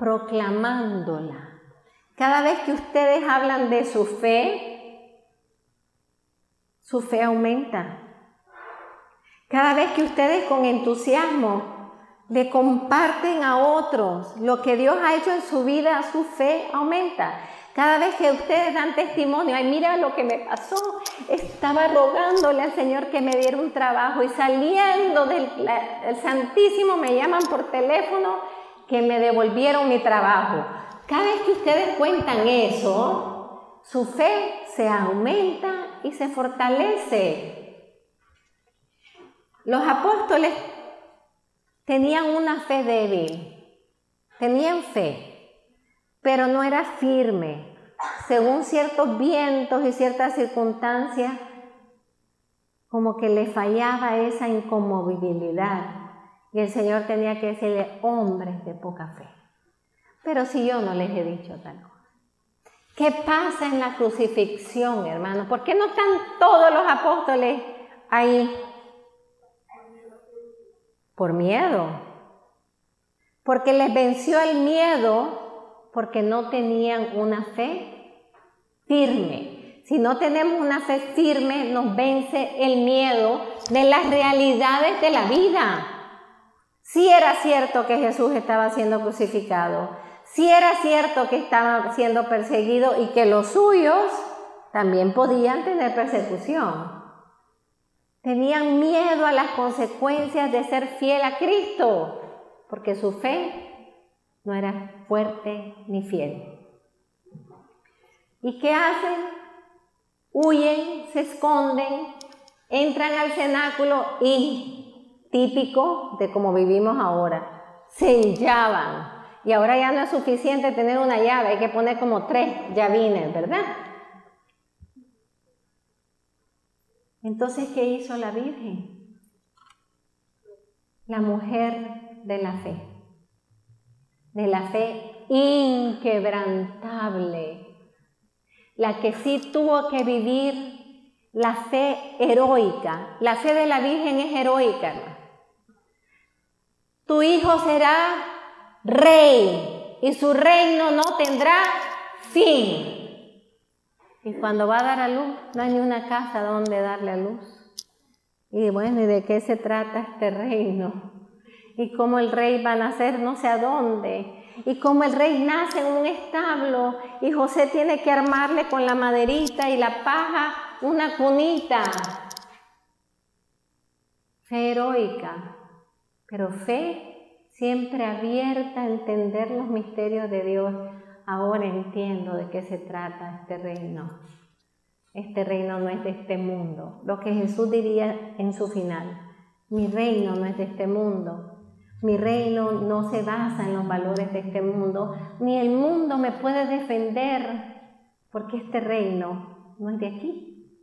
proclamándola. Cada vez que ustedes hablan de su fe aumenta. Cada vez que ustedes con entusiasmo le comparten a otros lo que Dios ha hecho en su vida, su fe aumenta. Cada vez que ustedes dan testimonio, ay, mira lo que me pasó, estaba rogándole al Señor que me diera un trabajo y saliendo del Santísimo me llaman por teléfono que me devolvieron mi trabajo. Cada vez que ustedes cuentan eso, su fe se aumenta y se fortalece. Los apóstoles tenían una fe débil, tenían fe, pero no era firme. Según ciertos vientos y ciertas circunstancias, como que le fallaba esa inconmovibilidad. Y el Señor tenía que decirle, hombres de poca fe. Pero si yo no les he dicho tal cosa. ¿Qué pasa en la crucifixión, hermanos? ¿Por qué no están todos los apóstoles ahí? Por miedo. Porque les venció el miedo. Porque no tenían una fe firme. Si no tenemos una fe firme, nos vence el miedo de las realidades de la vida. Sí era cierto que Jesús estaba siendo crucificado. Sí era cierto que estaba siendo perseguido y que los suyos también podían tener persecución. Tenían miedo a las consecuencias de ser fiel a Cristo, porque su fe no era fuerte ni fiel. ¿Y qué hacen? Huyen, se esconden, entran al cenáculo y, típico de como vivimos ahora, se enllavan. Y ahora ya no es suficiente tener una llave, hay que poner como 3 llavines, ¿verdad? Entonces, ¿qué hizo la Virgen? La mujer de la fe. De la fe inquebrantable, la que sí tuvo que vivir la fe heroica. La fe de la Virgen es heroica, ¿no? Tu hijo será rey y su reino no tendrá fin. Y cuando va a dar a luz, no hay ni una casa donde darle a luz. Y bueno, ¿y de qué se trata este reino? Y cómo el rey va a nacer no sé a dónde, y cómo el rey nace en un establo, y José tiene que armarle con la maderita y la paja una cunita. Fe heroica, pero fe siempre abierta a entender los misterios de Dios. Ahora entiendo de qué se trata este reino. Este reino no es de este mundo. Lo que Jesús diría en su final, mi reino no es de este mundo. Mi reino no se basa en los valores de este mundo, ni el mundo me puede defender, porque este reino no es de aquí.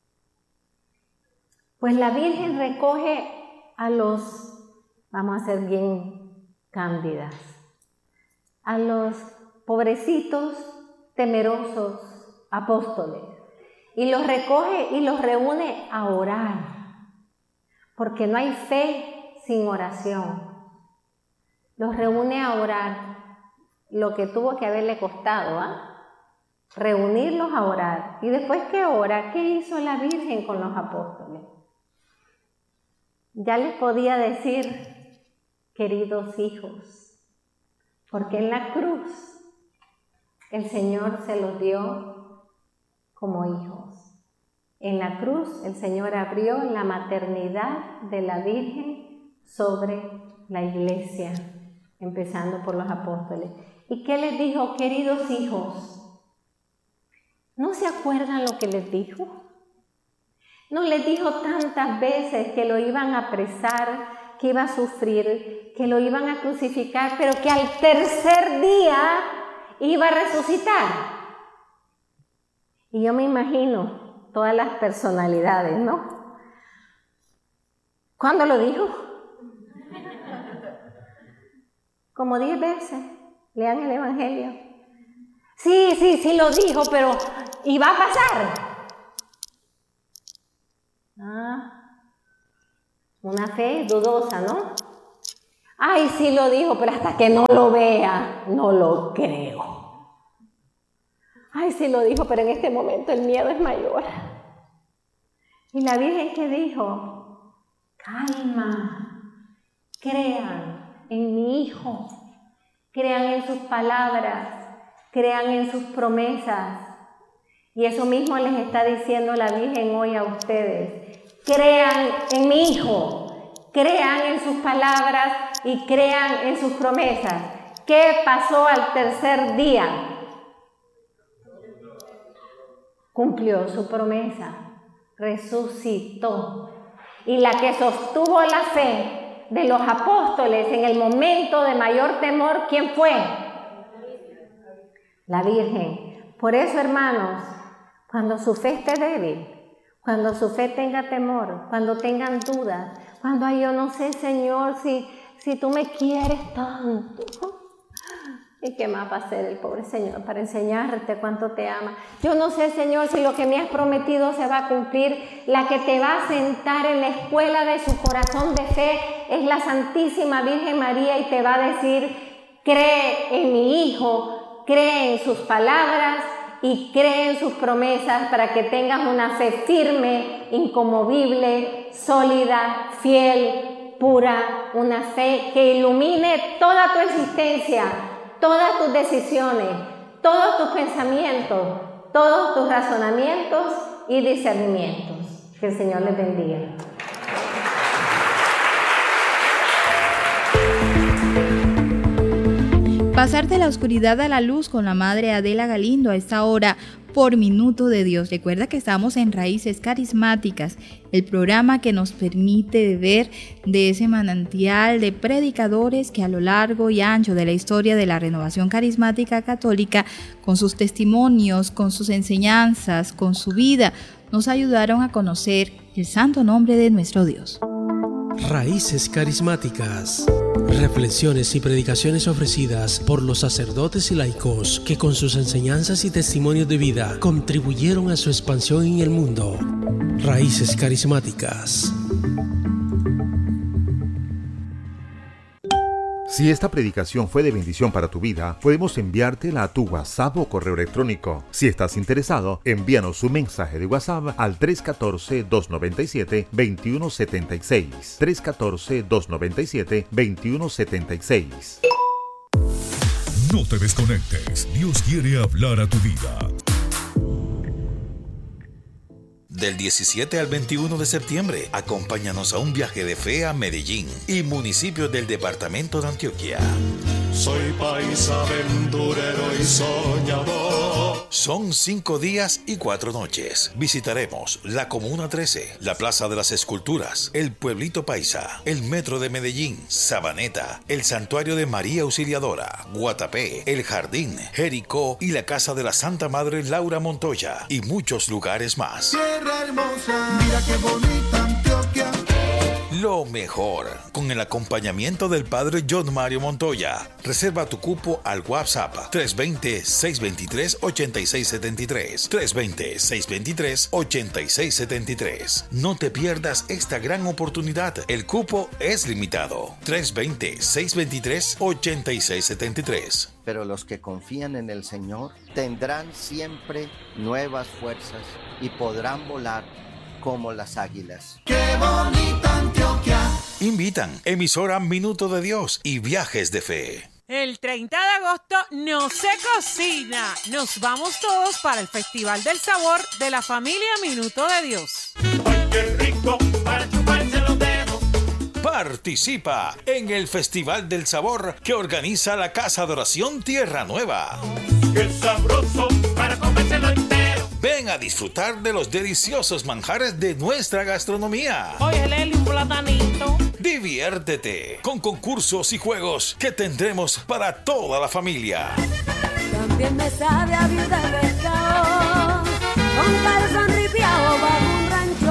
Pues la Virgen recoge a los, vamos a ser bien cándidas, a los pobrecitos, temerosos apóstoles, y los recoge y los reúne a orar, porque no hay fe sin oración. Los reúne a orar, lo que tuvo que haberle costado, reunirlos a orar. Y después que ora, ¿qué hizo la Virgen con los apóstoles? Ya les podía decir, queridos hijos, porque en la cruz el Señor se los dio como hijos. En la cruz el Señor abrió la maternidad de la Virgen sobre la iglesia, empezando por los apóstoles. ¿Y qué les dijo? Queridos hijos, ¿no se acuerdan lo que les dijo? ¿No les dijo tantas veces que lo iban a apresar, que iba a sufrir, que lo iban a crucificar, pero que al tercer día iba a resucitar? Y yo me imagino todas las personalidades, ¿no? ¿Cuándo lo dijo? Como 10 veces. Lean el Evangelio. Sí lo dijo, pero ¿y va a pasar? Una fe dudosa, ¿no? Ay, sí lo dijo, pero hasta que no lo vea, no lo creo. Ay, sí lo dijo, pero en este momento el miedo es mayor. Y la Virgen, ¿qué dijo? Calma, crean en mi Hijo, crean en sus palabras, crean en sus promesas. Y eso mismo les está diciendo la Virgen hoy a ustedes. Crean en mi Hijo, crean en sus palabras y crean en sus promesas. ¿Qué pasó al tercer día? Cumplió su promesa, resucitó. Y la que sostuvo la fe de los apóstoles en el momento de mayor temor, ¿quién fue? La Virgen. Por eso, hermanos, cuando su fe esté débil, cuando su fe tenga temor, cuando tengan dudas, cuando ay, yo no sé, Señor, si tú me quieres tanto. ¿Y qué más va a hacer el pobre Señor para enseñarte cuánto te ama? Yo no sé, Señor, si lo que me has prometido se va a cumplir. La que te va a sentar en la escuela de su corazón de fe es la Santísima Virgen María y te va a decir, cree en mi Hijo, cree en sus palabras y cree en sus promesas para que tengas una fe firme, inconmovible, sólida, fiel, pura, una fe que ilumine toda tu existencia, todas tus decisiones, todos tus pensamientos, todos tus razonamientos y discernimientos. Que el Señor les bendiga. Pasar de la oscuridad a la luz con la Madre Adela Galindo a esta hora por Minuto de Dios. Recuerda que estamos en Raíces Carismáticas, el programa que nos permite beber de ese manantial de predicadores que a lo largo y ancho de la historia de la renovación carismática católica, con sus testimonios, con sus enseñanzas, con su vida, nos ayudaron a conocer el santo nombre de nuestro Dios. Raíces Carismáticas. Reflexiones y predicaciones ofrecidas por los sacerdotes y laicos que con sus enseñanzas y testimonios de vida contribuyeron a su expansión en el mundo. Raíces Carismáticas. Si esta predicación fue de bendición para tu vida, podemos enviártela a tu WhatsApp o correo electrónico. Si estás interesado, envíanos un mensaje de WhatsApp al 314-297-2176. 314-297-2176. No te desconectes, Dios quiere hablar a tu vida. Del 17 al 21 de septiembre, acompáñanos a un viaje de fe a Medellín y municipios del departamento de Antioquia. Soy paisa, aventurero y soñador. Son 5 días y 4 noches. Visitaremos la Comuna 13, la Plaza de las Esculturas, el Pueblito Paisa, el Metro de Medellín, Sabaneta, el Santuario de María Auxiliadora, Guatapé, el Jardín, Jericó y la Casa de la Santa Madre Laura Montoya y muchos lugares más. Tierra hermosa, mira qué bonita Antioquia. Lo mejor, con el acompañamiento del Padre John Mario Montoya. Reserva tu cupo al WhatsApp 320-623-8673. 320-623-8673. No te pierdas esta gran oportunidad. El cupo es limitado. 320-623-8673. Pero los que confían en el Señor tendrán siempre nuevas fuerzas y podrán volar como las águilas. ¡Qué bonita Antioquia! Invitan emisora Minuto de Dios y Viajes de Fe. El 30 de agosto no se cocina. Nos vamos todos para el Festival del Sabor de la familia Minuto de Dios. ¡Ay, qué rico! Para chuparse los dedos. Participa en el Festival del Sabor que organiza la Casa de Oración Tierra Nueva. ¡Qué sabroso! Para comérselo entero. Ven a disfrutar de los deliciosos manjares de nuestra gastronomía. Oye, Leli, un platanito. Diviértete con concursos y juegos que tendremos para toda la familia. También me sabe a viuda de pescado, con calzón ripiado bajo un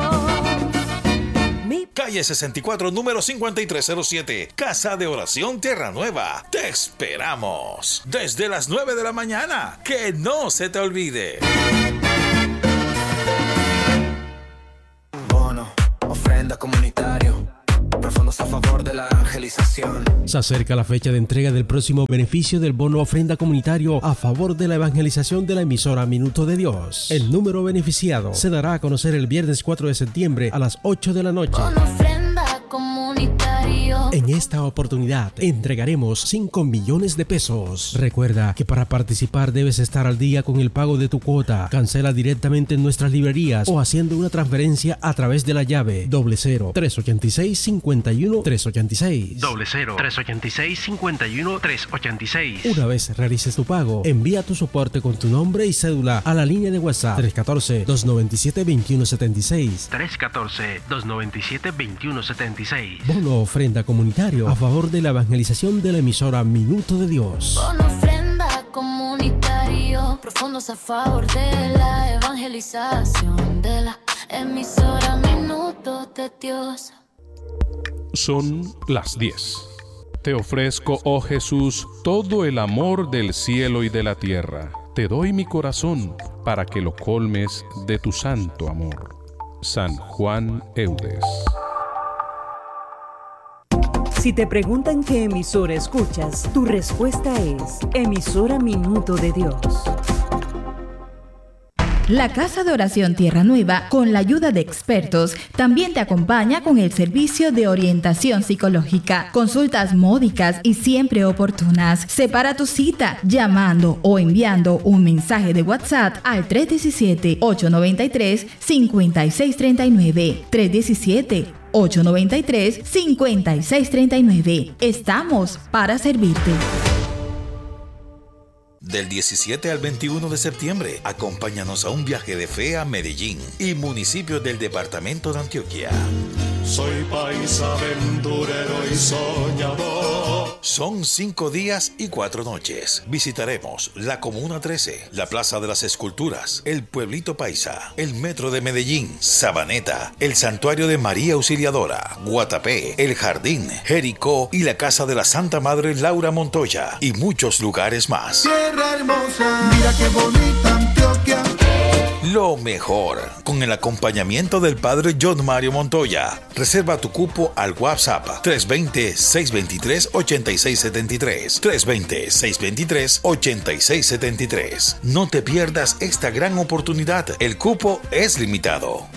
rancho. Calle 64, número 5307, Casa de Oración Tierra Nueva. Te esperamos desde las 9 de la mañana. Que no se te olvide. Bono, ofrenda comunitario, profundos a favor favor de la evangelización. Se acerca la fecha de entrega del próximo beneficio del bono ofrenda comunitario a favor de la evangelización de la emisora Minuto de Dios. El número beneficiado se dará a conocer el viernes 4 de septiembre a las 8 de la noche. Bono ofrenda comunitario. En esta oportunidad entregaremos 5 millones de pesos. Recuerda que para participar debes estar al día con el pago de tu cuota. Cancela directamente en nuestras librerías o haciendo una transferencia a través de la llave 00-386-51-386. 00-386-51-386. Una vez realices tu pago, envía tu soporte con tu nombre y cédula a la línea de WhatsApp 314-297-2176. 314-297-2176. Bono ofrenda comunitario a favor de la evangelización de la emisora Minuto de Dios. Bono ofrenda comunitario, profundos a favor de la evangelización de la emisora Minuto de Dios. Son las 10. Te ofrezco, oh Jesús, todo el amor del cielo y de la tierra. Te doy mi corazón para que lo colmes de tu santo amor. San Juan Eudes. Si te preguntan qué emisora escuchas, tu respuesta es emisora Minuto de Dios. La Casa de Oración Tierra Nueva, con la ayuda de expertos, también te acompaña con el servicio de orientación psicológica, consultas módicas y siempre oportunas. Separa tu cita llamando o enviando un mensaje de WhatsApp al 317-893-5639. 317-893-5639. Estamos para servirte. Del 17 al 21 de septiembre, acompáñanos a un viaje de fe a Medellín y municipios del departamento de Antioquia. Soy paisa aventurero y soñador. Son 5 días y 4 noches. Visitaremos la Comuna 13, la Plaza de las Esculturas, el Pueblito Paisa, el Metro de Medellín, Sabaneta, el Santuario de María Auxiliadora, Guatapé, el Jardín, Jericó y la Casa de la Santa Madre Laura Montoya y muchos lugares más. Tierra hermosa, mira qué bonita Antioquia. Lo mejor, con el acompañamiento del Padre John Mario Montoya. Reserva tu cupo al WhatsApp 320-623-8673. 320-623-8673. No te pierdas esta gran oportunidad. El cupo es limitado.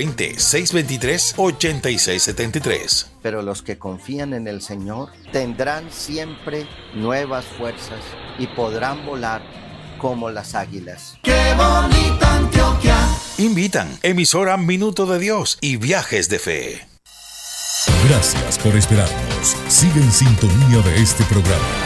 320-623-8673. Pero los que confían en el Señor tendrán siempre nuevas fuerzas y podrán volar como las águilas. ¡Qué bonita Antioquia! Invitan emisora Minuto de Dios y Viajes de Fe. Gracias por esperarnos. Sigue en sintonía de este programa.